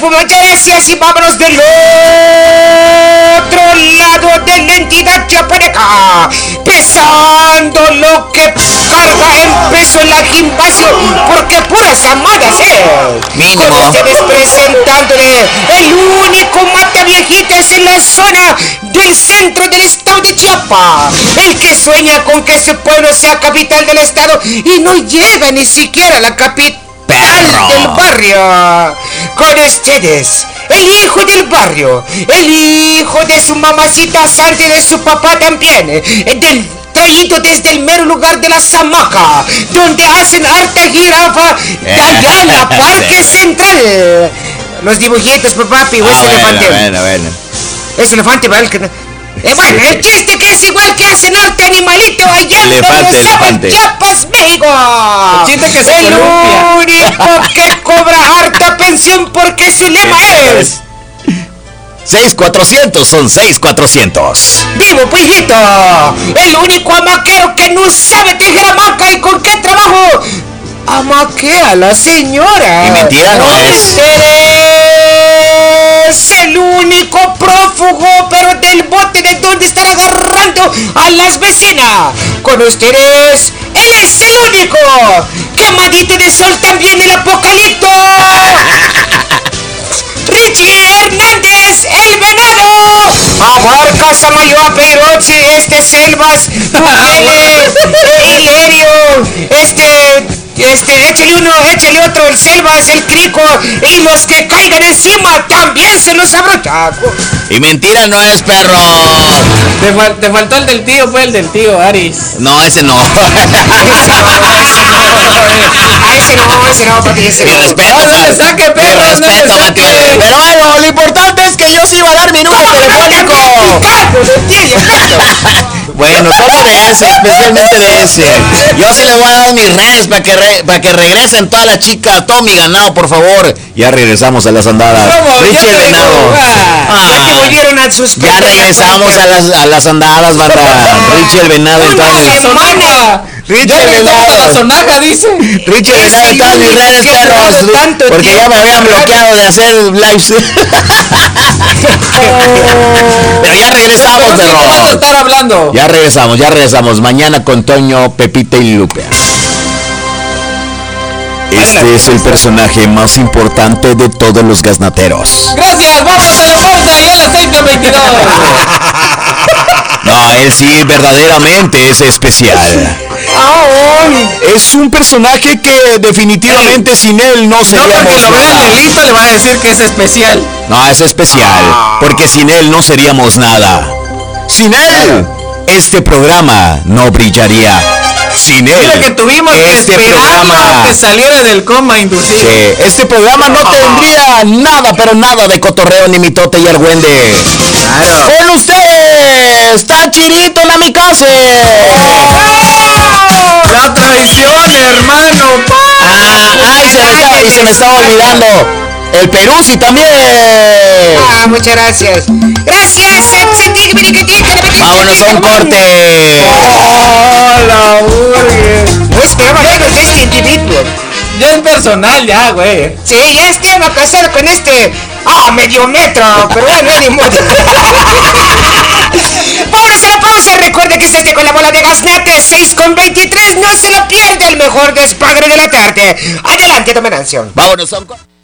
pues muchas gracias y vámonos del otro lado de la entidad chapaneca. Pesando lo que carga en peso en la gimnasio, porque puras amadas, Mínimo. Con ustedes presentándole el único mata viejitas en la zona del centro del estado de Chiapas. El que sueña con que su pueblo sea capital del estado y no llega ni siquiera a la capital del barrio. Con ustedes, el hijo del barrio, el hijo de su mamacita santa y de su papá también, traído desde el mero lugar de la Zamaca, donde hacen harta jirafa de allá en la Parque Central. Los dibujitos, papi, o ese elefante. Bueno. Es elefante, ¿vale? Bueno, el chiste que es igual que hacen arte animalito allá en Elefante. Chiapas, México. El chiste que se el columpia. único que cobra harta pensión porque su lema es 6,400 son 6,400. ¡Vivo, pujito! El único amaquero que no sabe tejer hamaca y con qué trabajo amaquea a la señora. Y mentira no es. Es el único prófugo, pero del bote de donde están agarrando a las vecinas. Con ustedes, él es el único. Quemadito de sol también el apocalipto. Richie Hernández, el venado. Abarca Samayoa, Peirochi, Selvas, Bukele, Hilerio, échale otro, el Selvas, el Crico, y los que caigan encima también se los abrocha. Y mentira no es, perro. Te faltó el del tío, pues el del tío, Aris. No, ese no. Ese no, papi, ese Mi no. respeto, No le saque, mi perro, no le respeto, saque. Mati. Pero bueno, lo importante es que yo sí iba a dar mi número telefónico. Bueno, solo de ese, especialmente de ese. Yo sí le voy a dar mis redes para que regresen todas las chicas, todo mi ganado, por favor. Ya regresamos a las andadas. ¿Cómo? Richie Ya el te venado. digo, Ya que volvieron a sus Ya regresamos a las andadas, banda. Richie el venado y todas mis... Sonaja. Richie Ya el regresamos a la venado. sonaja, dice. Richie el venado y todas mis redes, que ha perros. durado tanto Porque ya me habían bloqueado de hacer lives. Pero ya regresamos, Pero sí te vas a perro. estar hablando. Ya regresamos. Mañana con Toño, Pepita y Lupe. Este es el personaje más importante de todos los gaznateros. Gracias, vamos a la pausa y a las 6:22. No, él sí verdaderamente es especial. Es un personaje que definitivamente sin él no No seríamos porque lo vea nada. Lelito le va a decir que es especial. No, es especial, porque sin él no seríamos nada. Sin él, este programa no brillaría. Sin él, Mira que tuvimos que este esperarlo programa... que saliera del coma inducido. Sí, este programa no tendría nada, pero nada de cotorreo, ni mitote y argüende. Claro. Con ustedes, Tachirito Namikaze. La traición, hermano. Se me estaba olvidando. El Peruzzi también. Muchas gracias. Gracias. Vámonos a un corte. Hola, burger. No esperaba menos de este individuo. Ya es personal, ya, güey. Sí, ya estaba casado con este. Medio metro. Pero bueno, ni modo. Vámonos a la pausa. Recuerde que estás con la bola de Gaznate 6:23. No se lo pierda, el mejor despagre de la tarde. Adelante, don Venancio. Vámonos a un corte.